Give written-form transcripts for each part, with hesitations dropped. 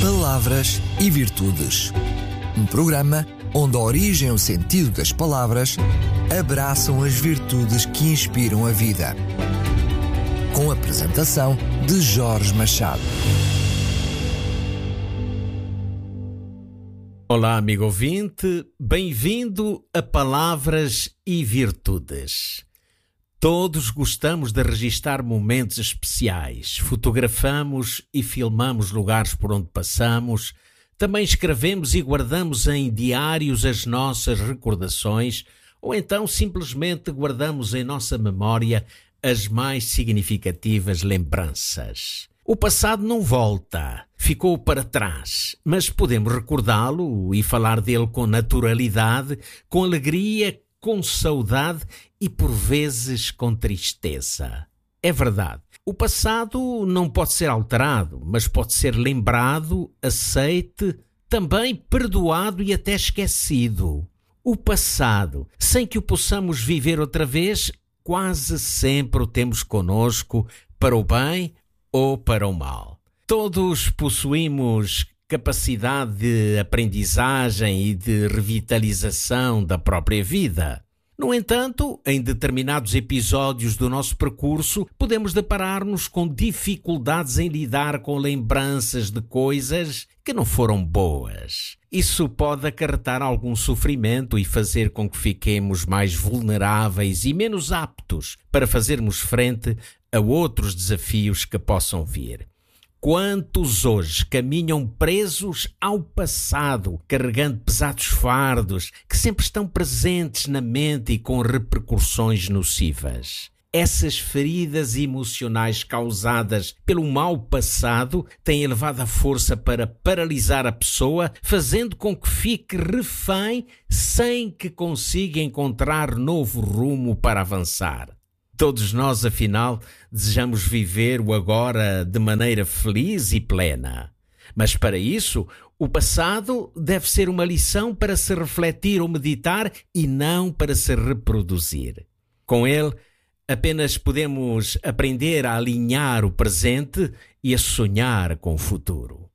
Palavras e Virtudes. Um programa onde a origem e o sentido das palavras abraçam as virtudes que inspiram a vida. Com a apresentação de Jorge Machado. Olá, amigo ouvinte, bem-vindo a Palavras e Virtudes. Todos gostamos de registar momentos especiais, fotografamos e filmamos lugares por onde passamos, também escrevemos e guardamos em diários as nossas recordações ou então simplesmente guardamos em nossa memória as mais significativas lembranças. O passado não volta, ficou para trás, mas podemos recordá-lo e falar dele com naturalidade, com alegria, com saudade e por vezes com tristeza. É verdade, o passado não pode ser alterado, mas pode ser lembrado, aceite, também perdoado e até esquecido. O passado, sem que o possamos viver outra vez, quase sempre o temos conosco, para o bem ou para o mal. Todos possuímos capacidade de aprendizagem e de revitalização da própria vida. No entanto, em determinados episódios do nosso percurso, podemos deparar-nos com dificuldades em lidar com lembranças de coisas que não foram boas. Isso pode acarretar algum sofrimento e fazer com que fiquemos mais vulneráveis e menos aptos para fazermos frente a outros desafios que possam vir. Quantos hoje caminham presos ao passado, carregando pesados fardos que sempre estão presentes na mente e com repercussões nocivas? Essas feridas emocionais causadas pelo mau passado têm elevada força para paralisar a pessoa, fazendo com que fique refém sem que consiga encontrar novo rumo para avançar. Todos nós, afinal, desejamos viver o agora de maneira feliz e plena. Mas para isso, o passado deve ser uma lição para se refletir ou meditar e não para se reproduzir. Com ele, apenas podemos aprender a alinhar o presente e a sonhar com o futuro.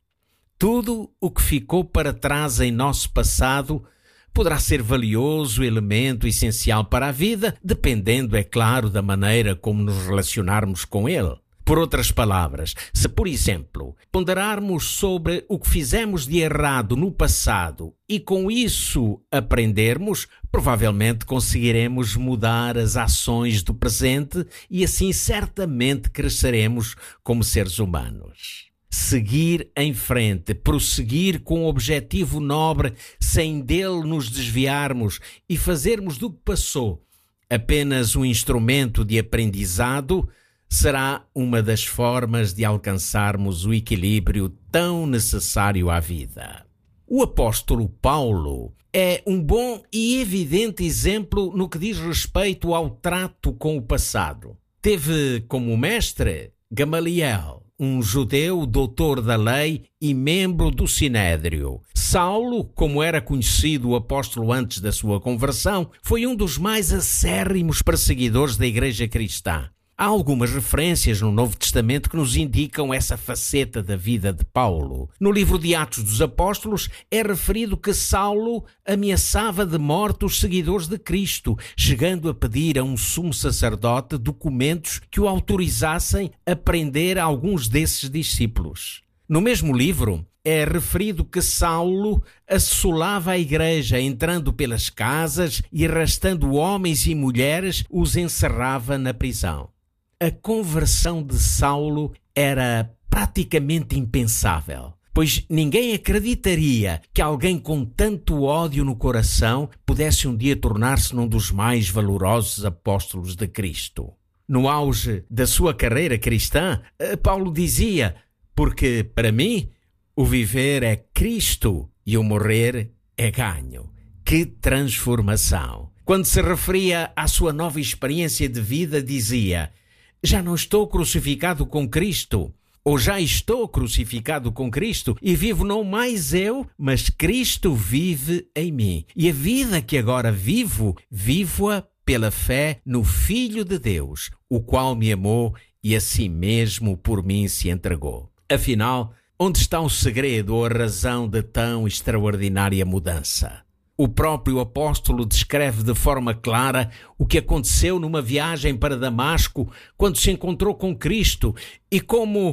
Tudo o que ficou para trás em nosso passado poderá ser valioso, elemento essencial para a vida, dependendo, é claro, da maneira como nos relacionarmos com ele. Por outras palavras, se, por exemplo, ponderarmos sobre o que fizemos de errado no passado e com isso aprendermos, provavelmente conseguiremos mudar as ações do presente e assim certamente cresceremos como seres humanos. Seguir em frente, prosseguir com um objetivo nobre, sem dele nos desviarmos e fazermos do que passou apenas um instrumento de aprendizado, será uma das formas de alcançarmos o equilíbrio tão necessário à vida. O apóstolo Paulo é um bom e evidente exemplo no que diz respeito ao trato com o passado. Teve como mestre Gamaliel, um judeu doutor da lei e membro do Sinédrio. Saulo, como era conhecido o apóstolo antes da sua conversão, foi um dos mais acérrimos perseguidores da Igreja Cristã. Há algumas referências no Novo Testamento que nos indicam essa faceta da vida de Paulo. No livro de Atos dos Apóstolos é referido que Saulo ameaçava de morte os seguidores de Cristo, chegando a pedir a um sumo sacerdote documentos que o autorizassem a prender alguns desses discípulos. No mesmo livro é referido que Saulo assolava a igreja, entrando pelas casas e arrastando homens e mulheres, os encerrava na prisão. A conversão de Saulo era praticamente impensável, pois ninguém acreditaria que alguém com tanto ódio no coração pudesse um dia tornar-se num dos mais valorosos apóstolos de Cristo. No auge da sua carreira cristã, Paulo dizia: porque para mim o viver é Cristo e o morrer é ganho. Que transformação! Quando se referia à sua nova experiência de vida, dizia: já não estou crucificado com Cristo, ou já estou crucificado com Cristo e vivo não mais eu, mas Cristo vive em mim. E a vida que agora vivo, vivo-a pela fé no Filho de Deus, o qual me amou e a si mesmo por mim se entregou. Afinal, Onde está o segredo ou a razão de tão extraordinária mudança? O próprio apóstolo descreve de forma clara o que aconteceu numa viagem para Damasco quando se encontrou com Cristo e como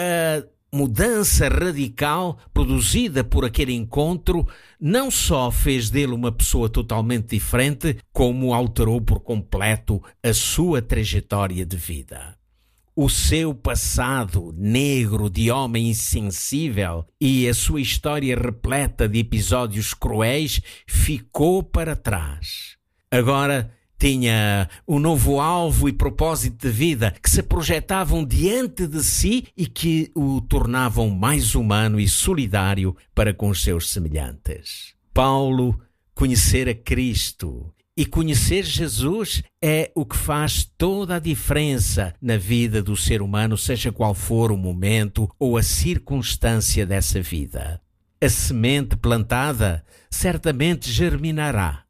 a mudança radical produzida por aquele encontro não só fez dele uma pessoa totalmente diferente, como alterou por completo a sua trajetória de vida. O seu passado negro de homem insensível e a sua história repleta de episódios cruéis ficou para trás. Agora tinha um novo alvo e propósito de vida que se projetavam diante de si e que o tornavam mais humano e solidário para com os seus semelhantes. Paulo conhecera Cristo. E conhecer Jesus é o que faz toda a diferença na vida do ser humano, seja qual for o momento ou a circunstância dessa vida. A semente plantada certamente germinará.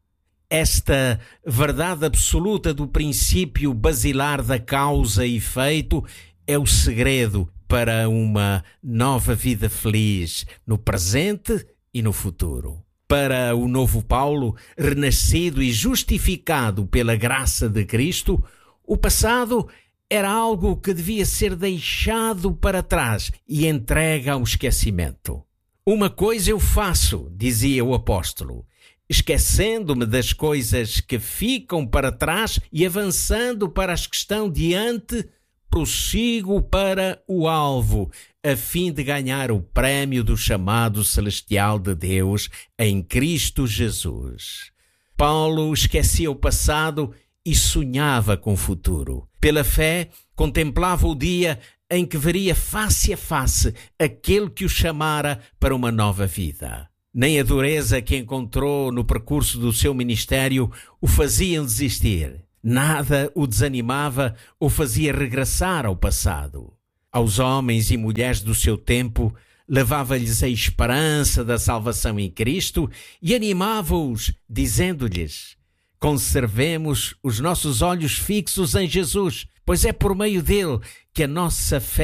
Esta verdade absoluta do princípio basilar da causa e efeito é o segredo para uma nova vida feliz no presente e no futuro. Para o novo Paulo, renascido e justificado pela graça de Cristo, o passado era algo que devia ser deixado para trás e entregue ao esquecimento. Uma coisa eu faço, dizia o apóstolo, esquecendo-me das coisas que ficam para trás e avançando para as que estão diante, prossigo para o alvo, a fim de ganhar o prémio do chamado celestial de Deus em Cristo Jesus. Paulo esquecia o passado e sonhava com o futuro. Pela fé, contemplava o dia em que veria face a face aquele que o chamara para uma nova vida. Nem a dureza que encontrou no percurso do seu ministério o faziam desistir. Nada o desanimava ou fazia regressar ao passado. Aos homens e mulheres do seu tempo, levava-lhes a esperança da salvação em Cristo e animava-os, dizendo-lhes: conservemos os nossos olhos fixos em Jesus, pois é por meio dele que a nossa fé